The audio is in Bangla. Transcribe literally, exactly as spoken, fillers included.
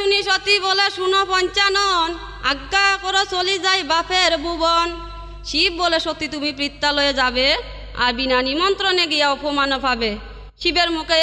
শুনি সতী বলে শুনো পঞ্চানন, আজ্ঞা করো চলি যাই বাপের ভুবন। শিব বলে সতী তুমি বৃত্তালয়ে যাবে, আর বিনা নিমন্ত্রণে গিয়া অপমান পাবে। শিবের মুখে